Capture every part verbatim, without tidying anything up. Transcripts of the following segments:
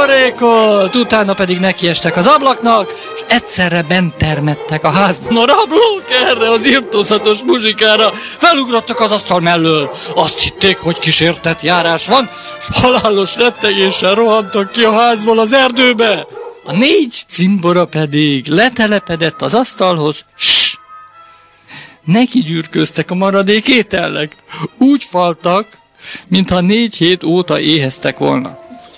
Buborékolt, utána pedig nekiestek az ablaknak, és egyszerre bent termettek a házban. A rablók erre az irtózatos muzsikára felugrottak az asztal mellől. Azt hitték, hogy kísértett járás van, és halálos rettegéssel rohantak ki a házból az erdőbe. A négy cimbora pedig letelepedett az asztalhoz, ssss! Neki gyűrköztek a maradék ételnek. Úgy faltak, mintha négy hét óta éheztek volna.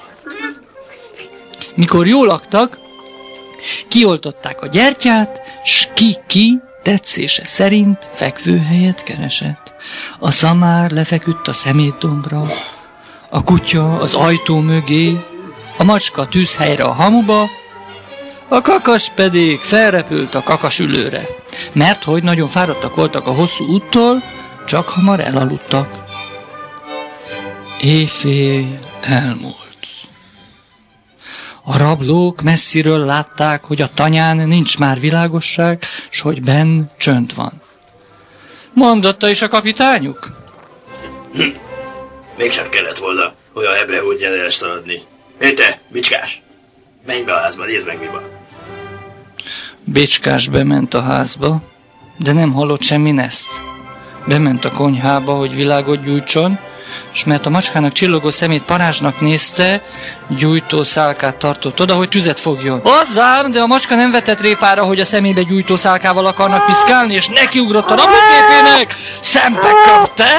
Mikor jól laktak, kioltották a gyertyát, s ki-ki tetszése szerint fekvőhelyet keresett. A szamár lefeküdt a szemétdombra, a kutya az ajtó mögé, a macska tűzhelyre a hamuba, a kakas pedig felrepült a kakasülőre, mert hogy nagyon fáradtak voltak a hosszú úttól, csak hamar elaludtak. Éjfél elmúlt. A rablók messziről látták, hogy a tanyán nincs már világosság, s hogy benn csönd van. Mondotta is a kapitányuk? Hm. Mégsem kellett volna olyan hebre útján elszaladni. Hé te, bicskás! Menj be a házba, nézd meg mi van. Bicskás bement a házba, de nem hallott semmi neszt. Bement a konyhába, hogy világot gyújtson, és mert a macskának csillogó szemét parázsnak nézte, gyújtó szálkát tartott oda, hogy tüzet fogjon. Hozzám, de a macska nem vetett réfára, hogy a szemébe gyújtó szálkával akarnak piszkálni, és nekiugrott a rablóképének, szembe köpte,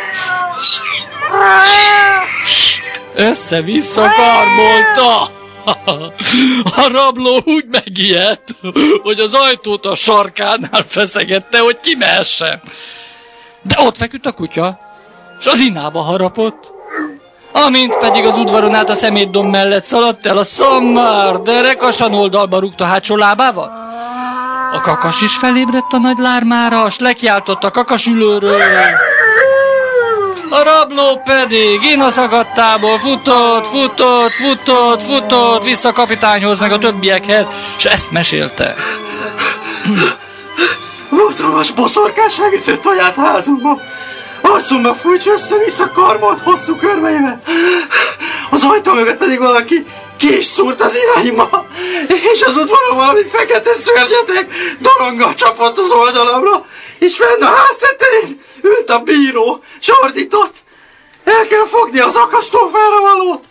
össze-vissza karmolta. A rabló úgy megijedt, hogy az ajtót a sarkánál feszegette, hogy kimehessen. De ott feküdt a kutya, és az inába harapott. Amint pedig az udvaron át a szemétdomb mellett szaladt el, a szamár derekasan oldalba rúgta hátsó lábával. A kakas is felébredt a nagy lármára, s lekiáltott a kakasülőről. A rabló pedig inaszakadtából futott, futott, futott, futott vissza a kapitányhoz, meg a többiekhez, és ezt mesélte. Borzalmas boszorkásság ütött aját házunkba. Arcomba fújts össze-vissza karmolt hosszú körmeivel. Az ajtó mögött pedig valaki ki is szúrt az irányba, és az udvaron valami fekete szörnyetek doronggal csapott az oldalamra, és fenn a ház tetején ült a bíró, s ordított. El kell fogni az akasztófára valót.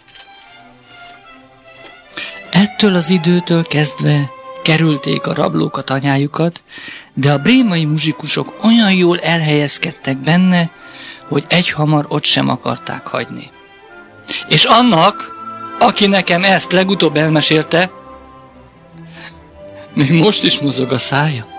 Ettől az időtől kezdve kerülték a rablók a tanyájukat, de a brémai muzsikusok olyan jól elhelyezkedtek benne, hogy egyhamar ott sem akarták hagyni. És annak, aki nekem ezt legutóbb elmesélte, még most is mozog a szája.